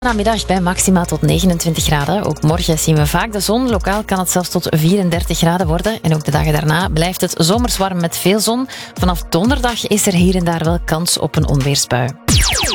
Namiddag bij maximaal tot 29 graden. Ook morgen zien we vaak de zon. Lokaal kan het zelfs tot 34 graden worden. En ook de dagen daarna blijft het zomers warm met veel zon. Vanaf donderdag is er hier en daar wel kans op een onweersbui.